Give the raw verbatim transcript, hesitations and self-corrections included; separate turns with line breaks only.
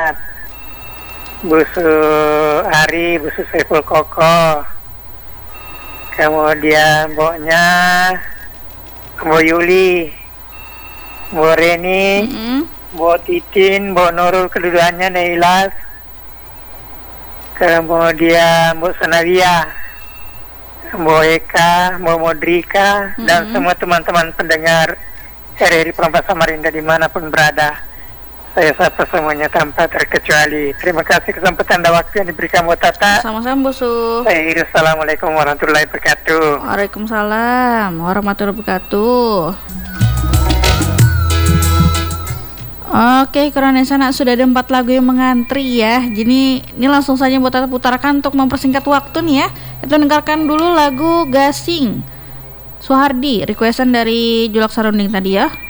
Ahmad, Busu Ari, Busu Saiful Koko, kemudian mboknya Mbok Yuli, Mbok Reni,
Mm-hmm.
Mbok Titin, Mbok Nurul kedudukannya Nailas, kemudian Mbok Sanawia, Mbok Eka, Mbok Modrika, mm-hmm. dan semua teman-teman pendengar R R I Perempat Samarinda dimanapun berada. Saya sapa semuanya tanpa terkecuali. Terima kasih kesempatan dan waktu yang diberikan buat Tata.
Sama-sama Busu.
Saya Iris, Assalamualaikum warahmatullahi wabarakatuh.
Waalaikumsalam warahmatullahi wabarakatuh. Oke, Kronesan sudah ada empat lagu yang mengantri ya. Jadi ini langsung saja buat Tata putarkan untuk mempersingkat waktu nih ya. Kita dengarkan dulu lagu Gasing Suhardi, requestan dari Julak Sarunding tadi ya.